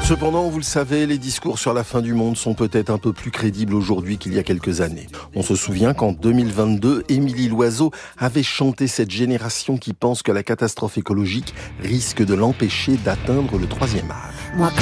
Cependant, vous le savez, les discours sur la fin du monde sont peut-être un peu plus crédibles aujourd'hui qu'il y a quelques années. On se souvient qu'en 2022, Émilie Loiseau avait chanté cette génération qui pense que la catastrophe écologique risque de l'empêcher d'atteindre le 3e âge.